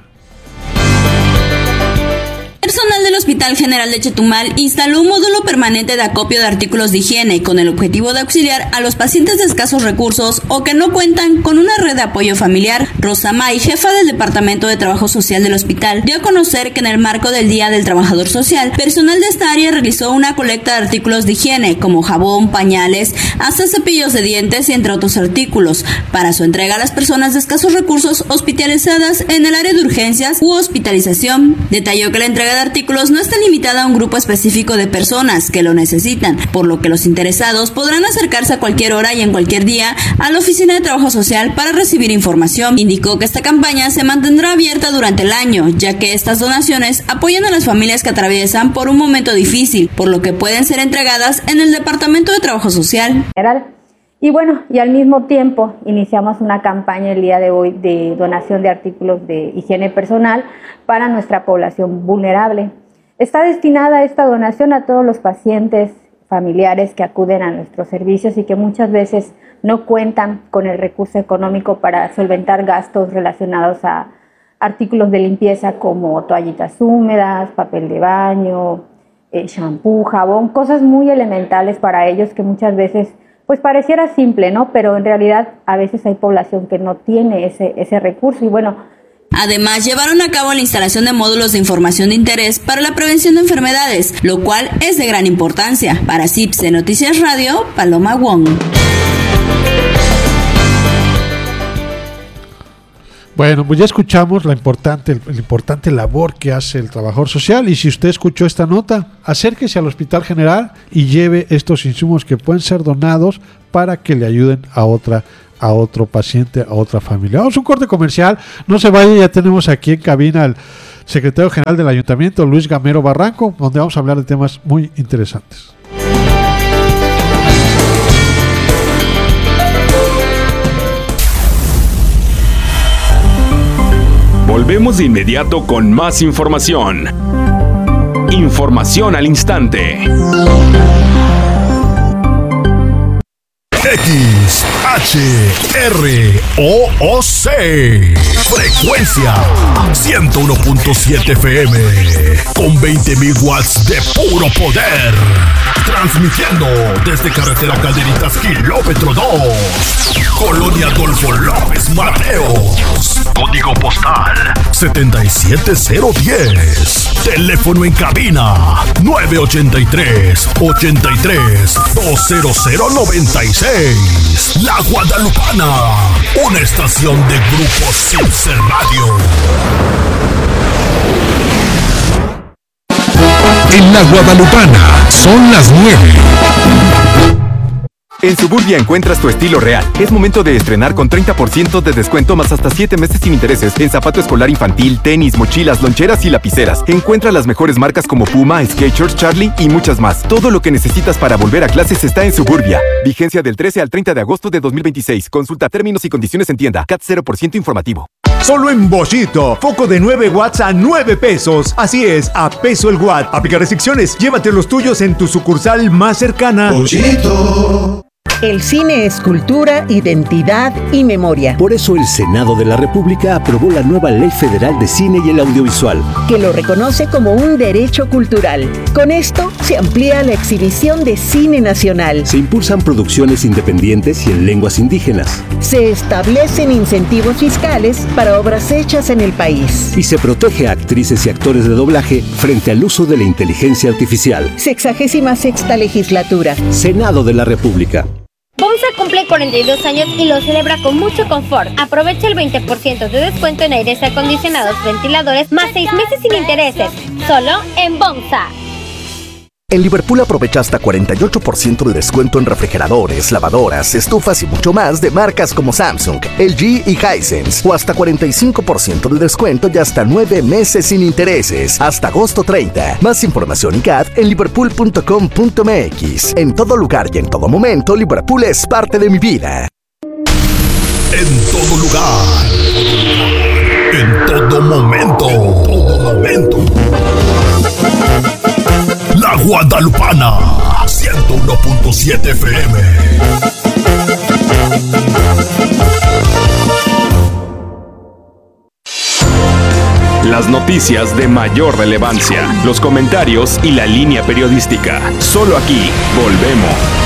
Personal del Hospital General de Chetumal instaló un módulo permanente de acopio de artículos de higiene con el objetivo de auxiliar a los pacientes de escasos recursos o que no cuentan con una red de apoyo familiar. Rosa May, jefa del Departamento de Trabajo Social del hospital, dio a conocer que en el marco del Día del Trabajador Social, personal de esta área realizó una colecta de artículos de higiene como jabón, pañales, hasta cepillos de dientes y entre otros artículos, para su entrega a las personas de escasos recursos hospitalizadas en el área de urgencias u hospitalización. Detalló que la entrega de artículos no está limitada a un grupo específico de personas que lo necesitan, por lo que los interesados podrán acercarse a cualquier hora y en cualquier día a la Oficina de Trabajo Social para recibir información. Indicó que esta campaña se mantendrá abierta durante el año, ya que estas donaciones apoyan a las familias que atraviesan por un momento difícil, por lo que pueden ser entregadas en el Departamento de Trabajo Social. Y bueno, y al mismo tiempo iniciamos una campaña el día de hoy de donación de artículos de higiene personal para nuestra población vulnerable. Está destinada esta donación a todos los pacientes familiares que acuden a nuestros servicios y que muchas veces no cuentan con el recurso económico para solventar gastos relacionados a, artículos de limpieza como toallitas húmedas, papel de baño, eh, shampoo, jabón, cosas muy elementales para ellos que muchas veces pues pareciera simple, ¿no? Pero en realidad a veces hay población que no tiene ese, ese recurso y bueno. Además, llevaron a cabo la instalación de módulos de información de interés para la prevención de enfermedades, lo cual es de gran importancia. Para C I P S E Noticias Radio, Paloma Wong. Bueno, pues ya escuchamos la importante, la importante labor que hace el trabajador social y si usted escuchó esta nota, acérquese al Hospital General y lleve estos insumos que pueden ser donados para que le ayuden a otra a otro paciente, a otra familia. Vamos a un corte comercial, no se vaya, ya tenemos aquí en cabina al secretario general del Ayuntamiento, Luis Gamero Barranco, donde vamos a hablar de temas muy interesantes. Volvemos de inmediato con más información. Información al instante. X, H, R, O, O, C. Frecuencia ciento uno punto siete F M. Con veinte mil watts de puro poder. Transmitiendo desde carretera Calderitas, kilómetro dos. Colonia Adolfo López Mateos. Código postal setenta y siete cero diez. Teléfono en cabina nueve ochenta y tres, ochenta y tres, dos cero cero noventa y seis. La Guadalupana, una estación de Grupo Silce Radio. En la Guadalupana son las nueve. En Suburbia encuentras tu estilo real. Es momento de estrenar con treinta por ciento de descuento más hasta siete meses sin intereses en zapato escolar infantil, tenis, mochilas, loncheras y lapiceras. Encuentra las mejores marcas como Puma, Skechers, Charlie y muchas más. Todo lo que necesitas para volver a clases está en Suburbia. Vigencia del trece al treinta de agosto de dos mil veintiséis. Consulta términos y condiciones en tienda. C A T cero por ciento informativo. Solo en Boschito, foco de nueve watts a nueve pesos. Así es, a peso el watt. Aplica restricciones, llévate los tuyos en tu sucursal más cercana. Boschito. El cine es cultura, identidad y memoria. Por eso el Senado de la República aprobó la nueva Ley Federal de Cine y el Audiovisual, que lo reconoce como un derecho cultural. Con esto se amplía la exhibición de cine nacional. Se impulsan producciones independientes y en lenguas indígenas. Se establecen incentivos fiscales para obras hechas en el país. Y se protege a actrices y actores de doblaje frente al uso de la inteligencia artificial. Sexagésima sexta legislatura. Senado de la República. BOMSA cumple cuarenta y dos años y lo celebra con mucho confort. Aprovecha el veinte por ciento de descuento en aires acondicionados, ventiladores, más seis meses sin intereses. Solo en BOMSA. En Liverpool aprovecha hasta cuarenta y ocho por ciento de descuento en refrigeradores, lavadoras, estufas y mucho más de marcas como Samsung, L G y Hisense. O hasta cuarenta y cinco por ciento de descuento y hasta nueve meses sin intereses. Hasta agosto treinta. Más información y C A D en liverpool punto com punto m x. En todo lugar y en todo momento, Liverpool es parte de mi vida. En todo lugar. En todo momento. En todo momento. La Guadalupana, ciento uno punto siete F M. Las noticias de mayor relevancia, los comentarios y la línea periodística. Solo aquí volvemos.